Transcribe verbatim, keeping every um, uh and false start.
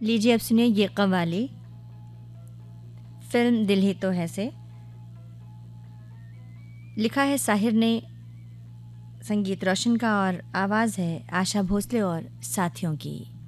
लीजिए अब सुनिए ये कव्वाली, फिल्म दिल ही तो है से। लिखा है साहिर ने, संगीत रोशन का और आवाज़ है आशा भोसले और साथियों की।